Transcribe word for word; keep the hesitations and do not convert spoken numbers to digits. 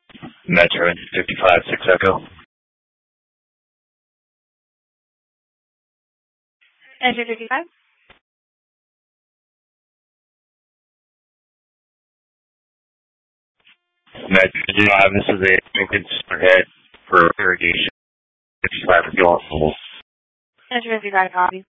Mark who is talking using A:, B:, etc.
A: Metro fifty-five six Echo.
B: Enter fifty-five.
A: Metro fifty-five, this is a consumer head for irrigation. fifty-five is the all.
B: Enter fifty-five, copy.